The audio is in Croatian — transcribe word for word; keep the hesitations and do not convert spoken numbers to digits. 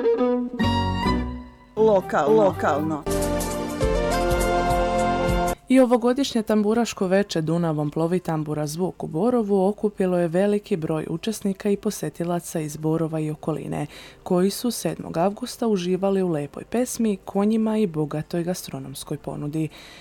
Lokal, lokalno. I ovogodišnje tamburaško veče Dunavom plovi tambura Zvuk u Borovu okupilo je veliki broj učesnika i posjetilaca iz Borova i okoline, koji su sedmog avgusta uživali u lepoj pesmi, konjima i bogatoj gastronomskoj ponudi.